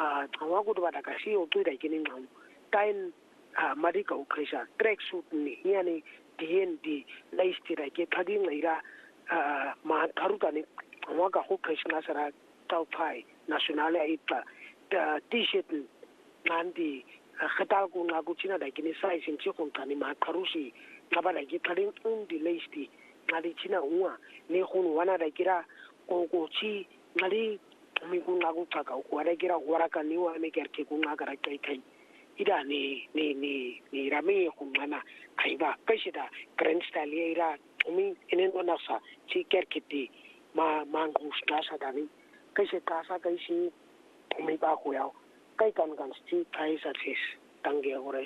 ngawakuthi badakashi ucida ikini ngqondo time madika ukhresha track suit ni yani DND laistira ke khadingira ma karutani ngwaka go khresha nasara taupai national aitla t-shirt nandi khatal ku ngakuchina dakini size nchiko nkani ma karushi ngabala ke khadin undi laisti ngadi china unwa ne khunu wana dakira ko chi ngadi mikunga kuchaka ukwarekera waraka niwa mekerke kunga karakai kai ida ni rame kunana kaiba kashida grand style ira umi enendo nasa chi kerkiti mangu stasa dani kashe kasa kaishi umi ba kuyao kai kan chi kai success tangi ores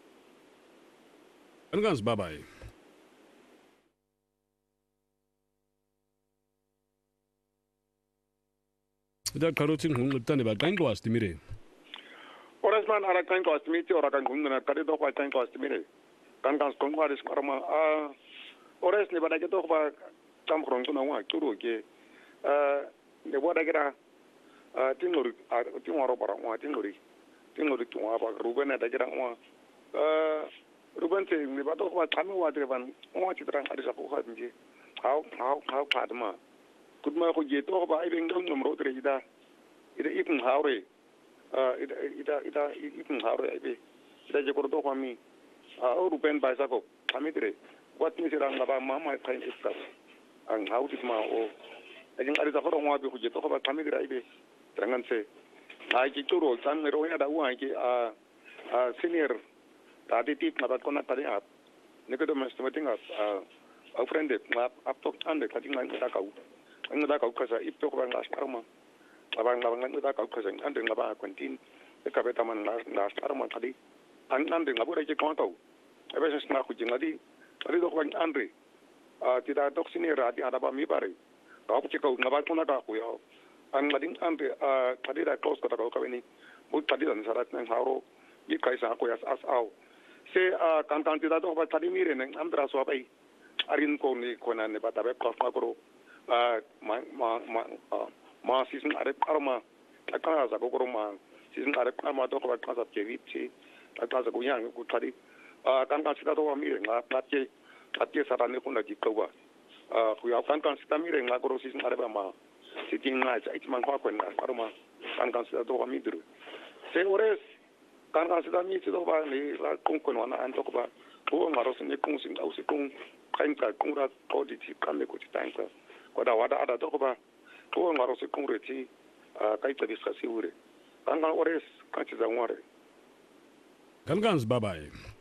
Angans babai ida karotin hungutani ba kango astimire Oresman ara kango astimiti ora kan gungna karido kwa kango astimire kan skongwaris karma ores ne bada keto ba tamkrong tuna wa turu ke ne boda kira tingoro bara wa tingori tuwa ba ruben da kira wa ruben te ne bada ko tamu wa dreban wa titran arisa ko hadinje how padma kudma ko je to ba ibe ngam nomro tre ida ipun haure ida ipun haure ibe ida je ko to kwami ruben ba sa ko kami tre wat ni sira ngaba mama kain iska ang hautit ma o ajin arisa ko ngwa be ko je to ba kami tre ibe trangan se ai ki turo san ro ya da wa ki senior tadi tip na ko na tadi ap ne ko do mas matinga a friend ma ap to ande kati ngai ta kau ngada kau kasa ipto ko ngas karma abang ngada kau kasa ande ngaba kontin e ka beta man ngas karma tadi ande ngabura ke kon kau ebe ses na ku jingadi tadi do ko andre tidak dok sini radi ada ba mi bare kau ku kau ngaba ko na ka ku yo ang ngading ande tadi da close ko ta kau ni bu tadi dan sarat nang haro i kaisa ko as au se kan tidak do ba tadi mire nang andra so bai arin ko ni ko na ne bata be ko ma ko ma season are arma akara za ko ma season are arma to ko ka sa ke vipchi akara ko yang ko tadi kan sita to mi nga patke sa ne ko na ki ko ba ku ya kan sita mi nga ko season are ba ma sitting nga sa itman ko na arma kan sita to mi dru se ores kan sita mi to ba ni la ko na an to ko ba ko ngaro se ne kung sing au se kung kain ka kung ra ko di ti kan le ko ti tang ka ko da wada ada to ko ba ko ngaro se kung re ti kai ta dis ka si ure kan ores kan ti za ngore Gans babai